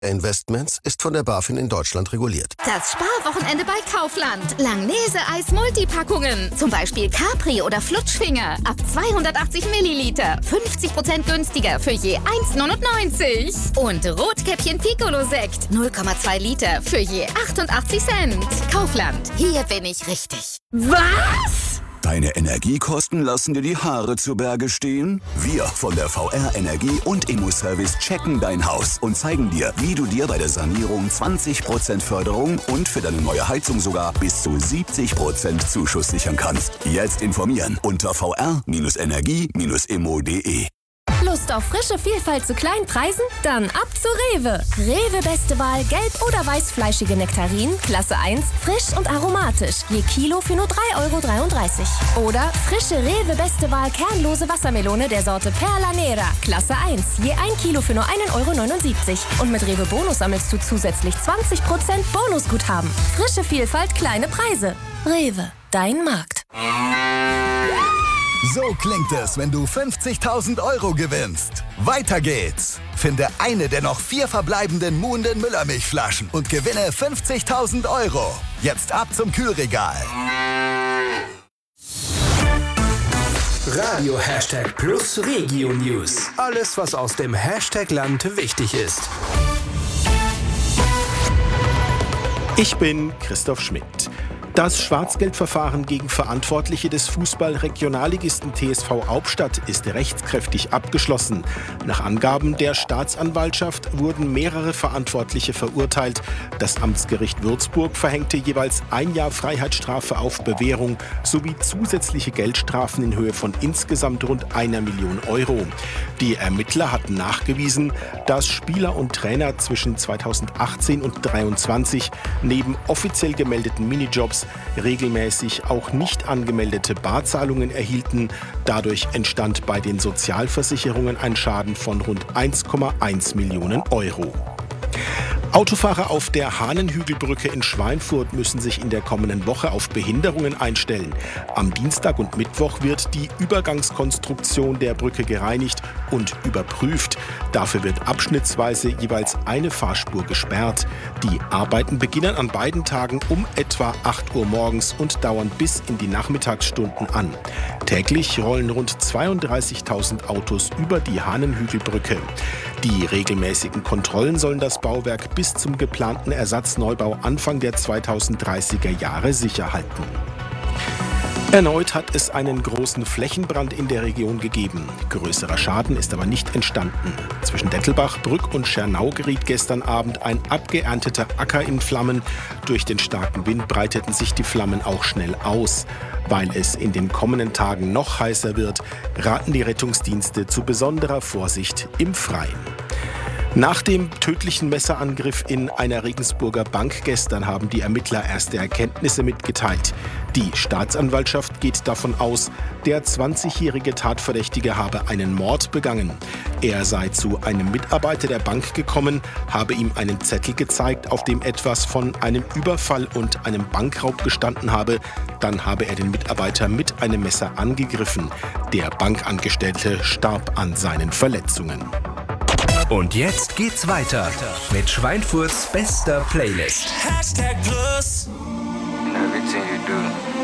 Investments ist von der BaFin in Deutschland reguliert. Das Sparwochenende bei Kaufland. Langnese-Eis-Multipackungen. Zum Beispiel Capri oder Flutschfinger. Ab 280 Milliliter. 50% günstiger für je 1,99. Und Rotkäppchen Piccolo-Sekt. 0,2 Liter für je 88 Cent. Kaufland. Hier bin ich richtig. Was? Deine Energiekosten lassen dir die Haare zu Berge stehen? Wir von der VR Energie und Immo-Service checken dein Haus und zeigen dir, wie du dir bei der Sanierung 20% Förderung und für deine neue Heizung sogar bis zu 70% Zuschuss sichern kannst. Jetzt informieren unter vr-energie-immo.de. Lust auf frische Vielfalt zu kleinen Preisen? Dann ab zu Rewe. Rewe beste Wahl gelb- oder weißfleischige Nektarinen, Klasse 1, frisch und aromatisch. Je Kilo für nur 3,33 €. Oder frische Rewe beste Wahl kernlose Wassermelone der Sorte Perla Nera, Klasse 1. Je 1 Kilo für nur 1,79 €. Und mit Rewe Bonus sammelst du zusätzlich 20% Bonusguthaben. Frische Vielfalt, kleine Preise. Rewe, dein Markt. So klingt es, wenn du 50.000 € gewinnst. Weiter geht's. Finde eine der noch 4 verbleibenden muhenden Müllermilchflaschen und gewinne 50.000 €. Jetzt ab zum Kühlregal. Radio #plus Regio News. Alles, was aus dem Hashtag-Land wichtig ist. Ich bin Christoph Schmidt. Das Schwarzgeldverfahren gegen Verantwortliche des Fußball-Regionalligisten TSV Hauptstadt ist rechtskräftig abgeschlossen. Nach Angaben der Staatsanwaltschaft wurden mehrere Verantwortliche verurteilt. Das Amtsgericht Würzburg verhängte jeweils 1 Jahr Freiheitsstrafe auf Bewährung sowie zusätzliche Geldstrafen in Höhe von insgesamt rund 1 Million €. Die Ermittler hatten nachgewiesen, dass Spieler und Trainer zwischen 2018 und 2023 neben offiziell gemeldeten Minijobs regelmäßig auch nicht angemeldete Barzahlungen erhielten. Dadurch entstand bei den Sozialversicherungen ein Schaden von rund 1,1 Millionen €. Autofahrer auf der Hahnenhügelbrücke in Schweinfurt müssen sich in der kommenden Woche auf Behinderungen einstellen. Am Dienstag und Mittwoch wird die Übergangskonstruktion der Brücke gereinigt und überprüft. Dafür wird abschnittsweise jeweils eine Fahrspur gesperrt. Die Arbeiten beginnen an beiden Tagen um etwa 8 Uhr morgens und dauern bis in die Nachmittagsstunden an. Täglich rollen rund 32.000 Autos über die Hahnenhügelbrücke. Die regelmäßigen Kontrollen sollen das Bauwerk bis zum geplanten Ersatzneubau Anfang der 2030er Jahre sicher halten. Erneut hat es einen großen Flächenbrand in der Region gegeben. Größerer Schaden ist aber nicht entstanden. Zwischen Dettelbach, Brück und Schernau geriet gestern Abend ein abgeernteter Acker in Flammen. Durch den starken Wind breiteten sich die Flammen auch schnell aus. Weil es in den kommenden Tagen noch heißer wird, raten die Rettungsdienste zu besonderer Vorsicht im Freien. Nach dem tödlichen Messerangriff in einer Regensburger Bank gestern haben die Ermittler erste Erkenntnisse mitgeteilt. Die Staatsanwaltschaft geht davon aus, der 20-jährige Tatverdächtige habe einen Mord begangen. Er sei zu einem Mitarbeiter der Bank gekommen, habe ihm einen Zettel gezeigt, auf dem etwas von einem Überfall und einem Bankraub gestanden habe. Dann habe er den Mitarbeiter mit einem Messer angegriffen. Der Bankangestellte starb an seinen Verletzungen. Und jetzt geht's weiter mit Schweinfurts bester Playlist. #plus. Everything you do.